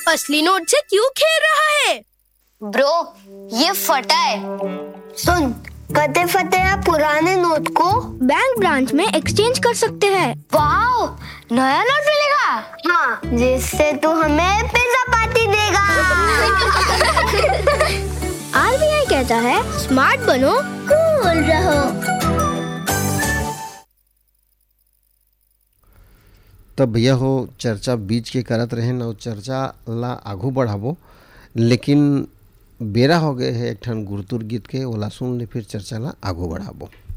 असली नोट से क्यों खेल रहा है? ब्रो, ये फटा है। सुन, कते फटे पुराने नोट को बैंक ब्रांच में एक्सचेंज कर सकते हैं। वाओ, नया नोट मिलेगा। हाँ, जिससे तू हमें पिज्जा पार्टी देगा। आरबीआई कहता है स्मार्ट बनो, कूल रहो। तब भैया हो चर्चा बीच के करत रहे न, चर्चा ला आगू बढ़ाबो, लेकिन बेरा हो गए है एक ठन गुरतुर गीत के, ओला सुन ले फिर चर्चा ला आगू बढ़ाबो।